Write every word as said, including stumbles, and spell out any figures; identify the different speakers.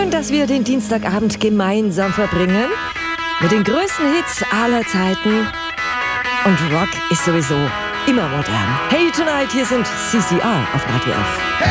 Speaker 1: Schön, dass wir den Dienstagabend gemeinsam verbringen. Mit den größten Hits aller Zeiten. Und Rock ist sowieso immer modern. Hey Tonight, hier sind C C R auf Radio F.
Speaker 2: Hey!